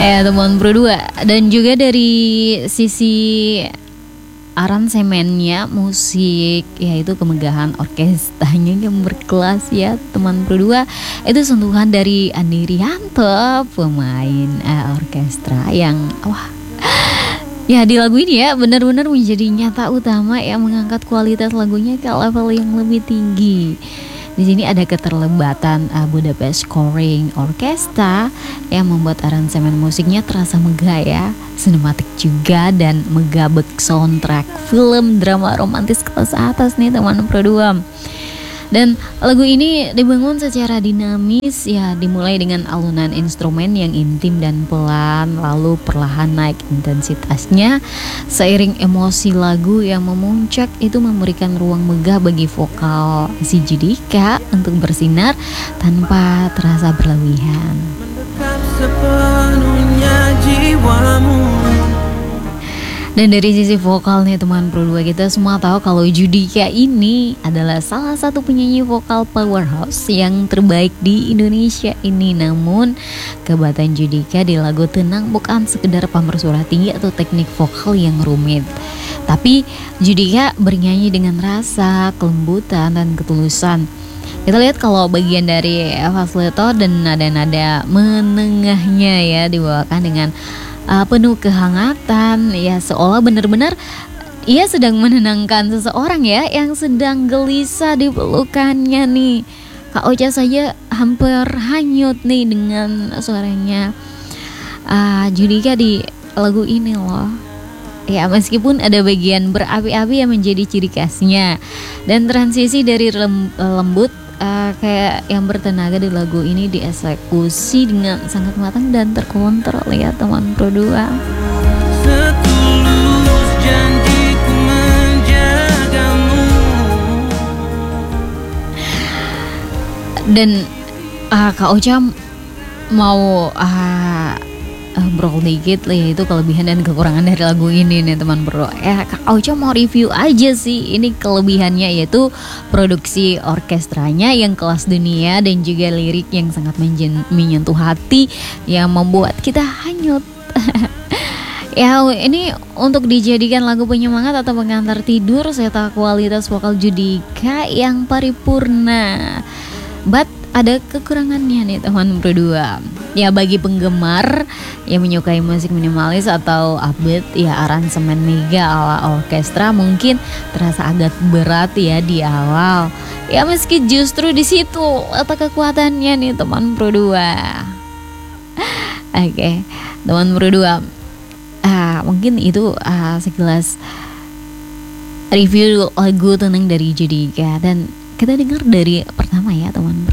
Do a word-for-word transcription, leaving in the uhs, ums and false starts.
Ya teman berdua. Dan juga dari sisi aransemennya, musik, yaitu kemegahan orkestranya yang berkelas ya teman berdua. Itu sentuhan dari Andi Rianto, pemain uh, orkestra yang wah, ya di lagu ini ya benar-benar menjadi nyata utama yang mengangkat kualitas lagunya ke level yang lebih tinggi. Di sini ada keterlibatan uh, Budapest Scoring Orchestra yang membuat aransemen musiknya terasa megah ya, sinematik juga dan megabek soundtrack film drama romantis kelas atas nih teman berdua. Dan lagu ini dibangun secara dinamis ya, dimulai dengan alunan instrumen yang intim dan pelan, lalu perlahan naik intensitasnya seiring emosi lagu yang memuncak. Itu memberikan ruang megah bagi vokal si Judika untuk bersinar tanpa terasa berlebihan. Mendekat sepenuhnya jiwamu. Dan dari sisi vokal nih teman berdua, kita semua tahu kalau Judika ini adalah salah satu penyanyi vokal powerhouse yang terbaik di Indonesia ini. Namun kehebatan Judika di lagu Tenang bukan sekedar pamer suara tinggi atau teknik vokal yang rumit, tapi Judika bernyanyi dengan rasa, kelembutan dan ketulusan. Kita lihat kalau bagian dari falsetto dan nada-nada menengahnya ya dibawakan dengan Uh, penuh kehangatan ya, seolah benar-benar ia sedang menenangkan seseorang ya yang sedang gelisah di pelukannya nih. Kak Ocha saja hampir hanyut nih dengan suaranya uh, Judika di lagu ini loh. Ya meskipun ada bagian berapi-api yang menjadi ciri khasnya, dan transisi dari lem, lembut Uh, kayak yang bertenaga di lagu ini dieksekusi dengan sangat matang dan terkontrol ya teman berdua. Setulus janjiku menjagamu. Dan uh, Kak Ocha mau uh, uh, brol dikit lah, yaitu kelebihan dan kekurangan dari lagu ini nih teman bro. Ya Kak Ocha mau review aja sih ini kelebihannya, yaitu produksi orkestranya yang kelas dunia dan juga lirik yang sangat menjen- menyentuh hati yang membuat kita hanyut. Ya ini untuk dijadikan lagu penyemangat atau pengantar tidur serta kualitas vokal Judika yang paripurna. But ada kekurangannya nih teman berdua. Ya bagi penggemar yang menyukai musik minimalis atau upbeat ya, aransemen mega ala orkestra mungkin terasa agak berat ya di awal. Ya meski justru di situ letak kekuatannya nih teman berdua. Oke, okay, teman berdua. Ah, mungkin itu ah, sekilas review lagu Tenang dari Judika, dan kita dengar dari pertama ya teman berdua.